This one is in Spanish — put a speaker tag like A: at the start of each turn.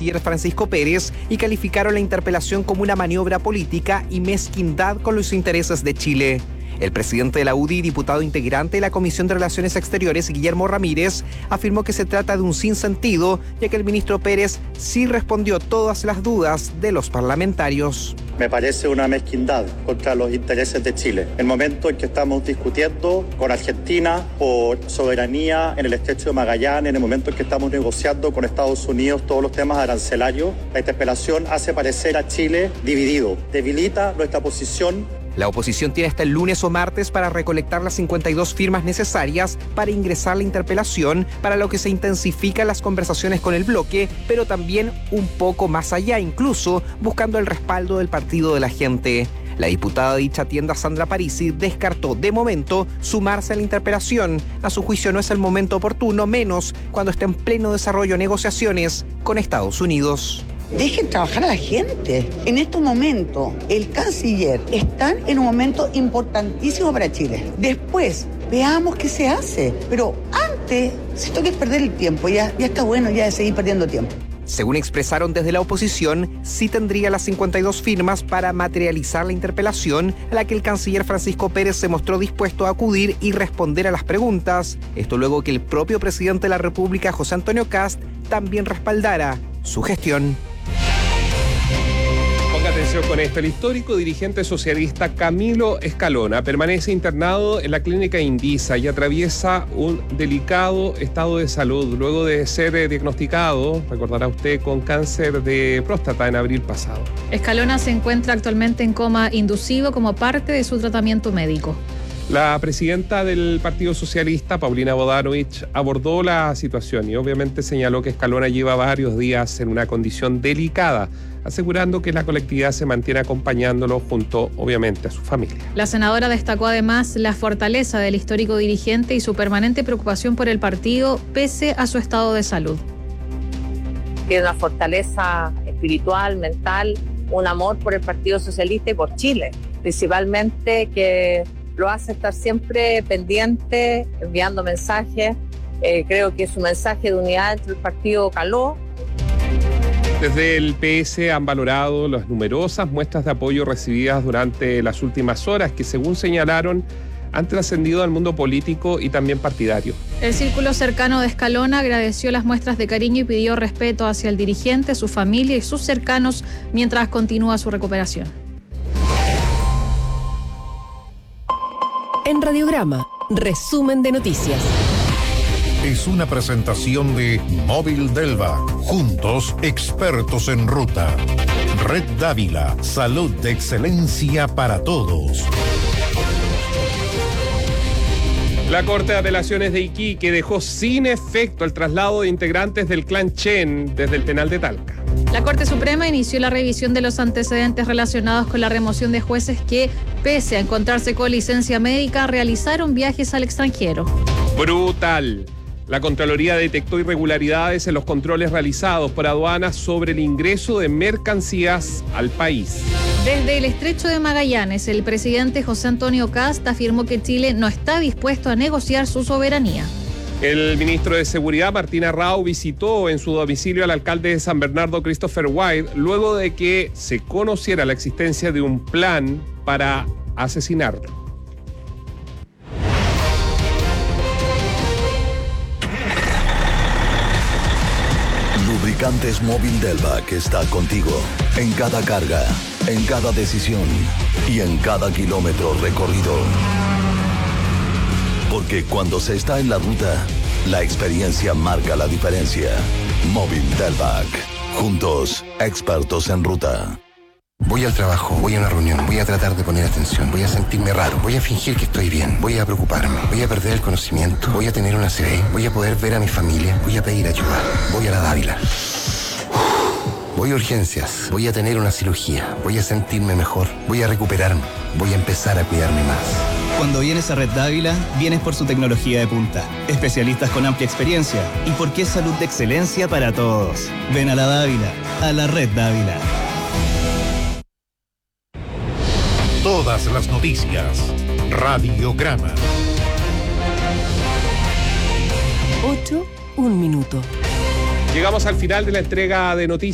A: canciller Francisco Pérez y calificaron la interpelación como una maniobra política y mezquindad con los intereses de Chile. El presidente de la UDI y diputado integrante de la Comisión de Relaciones Exteriores, Guillermo Ramírez, afirmó que se trata de un sinsentido, ya que el ministro Pérez sí respondió todas las dudas de los parlamentarios.
B: Me parece una mezquindad contra los intereses de Chile. El momento en que estamos discutiendo con Argentina por soberanía en el estrecho de Magallanes, en el momento en que estamos negociando con Estados Unidos todos los temas arancelarios, la interpelación hace parecer a Chile dividido, debilita nuestra posición.
A: La oposición tiene hasta el lunes o martes para recolectar las 52 firmas necesarias para ingresar la interpelación, para lo que se intensifican las conversaciones con el bloque, pero también un poco más allá, incluso buscando el respaldo del Partido de la Gente. La diputada de dicha tienda, Sandra Parisi, descartó de momento sumarse a la interpelación. A su juicio no es el momento oportuno, menos cuando está en pleno desarrollo de negociaciones con Estados Unidos.
C: Dejen trabajar a la gente. En estos momentos, el canciller está en un momento importantísimo para Chile. Después, veamos qué se hace. Pero antes, si esto que es perder el tiempo, ya está bueno ya de seguir perdiendo tiempo.
A: Según expresaron desde la oposición, sí tendría las 52 firmas para materializar la interpelación, a la que el canciller Francisco Pérez se mostró dispuesto a acudir y responder a las preguntas. Esto luego que el propio presidente de la República, José Antonio Kast, también respaldara su gestión.
D: Ponga atención con esto. El histórico dirigente socialista Camilo Escalona permanece internado en la clínica Indisa y atraviesa un delicado estado de salud luego de ser diagnosticado, recordará usted, con cáncer de próstata en abril pasado.
E: Escalona se encuentra actualmente en coma inducido como parte de su tratamiento médico.
D: La presidenta del Partido Socialista, Paulina Bodanovich, abordó la situación y obviamente señaló que Escalona lleva varios días en una condición delicada, asegurando que la colectividad se mantiene acompañándolo junto, obviamente, a su familia.
E: La senadora destacó además la fortaleza del histórico dirigente y su permanente preocupación por el partido pese a su estado de salud.
F: Tiene una fortaleza espiritual, mental, un amor por el Partido Socialista y por Chile, principalmente que lo hace estar siempre pendiente, enviando mensajes. Creo que su mensaje de unidad entre el partido caló.
D: Desde el PS han valorado las numerosas muestras de apoyo recibidas durante las últimas horas que, según señalaron, han trascendido al mundo político y también partidario.
E: El círculo cercano de Escalona agradeció las muestras de cariño y pidió respeto hacia el dirigente, su familia y sus cercanos mientras continúa su recuperación.
G: En Radiograma, resumen de noticias.
H: Es una presentación de Móvil Delva. Juntos, expertos en ruta. Red Dávila, salud de excelencia para todos.
D: La Corte de Apelaciones de Iquique dejó sin efecto el traslado de integrantes del clan Chen desde el penal de Talca.
E: La Corte Suprema inició la revisión de los antecedentes relacionados con la remoción de jueces que, pese a encontrarse con licencia médica, realizaron viajes al extranjero.
D: Brutal. La Contraloría detectó irregularidades en los controles realizados por aduanas sobre el ingreso de mercancías al país.
E: Desde el estrecho de Magallanes, el presidente José Antonio Kast afirmó que Chile no está dispuesto a negociar su soberanía.
D: El ministro de Seguridad, Martín Arrau, visitó en su domicilio al alcalde de San Bernardo, Christopher White, luego de que se conociera la existencia de un plan para asesinarlo.
I: Lubricantes Móvil Delva, que está contigo en cada carga, en cada decisión y en cada kilómetro recorrido. Porque cuando se está en la ruta, la experiencia marca la diferencia. Móvil Delvac. Juntos, expertos en ruta.
J: Voy al trabajo, voy a una reunión, voy a tratar de poner atención, voy a sentirme raro, voy a fingir que estoy bien, voy a preocuparme, voy a perder el conocimiento, voy a tener una sed, voy a poder ver a mi familia, voy a pedir ayuda, voy a la Dávila. Voy a urgencias, voy a tener una cirugía, voy a sentirme mejor, voy a recuperarme, voy a empezar a cuidarme más.
K: Cuando vienes a Red Dávila, vienes por su tecnología de punta, especialistas con amplia experiencia y porque es salud de excelencia para todos. Ven a la Dávila, a la Red Dávila.
H: Todas las noticias. Radiograma.
G: 8:01.
D: Llegamos al final de la entrega de noticias.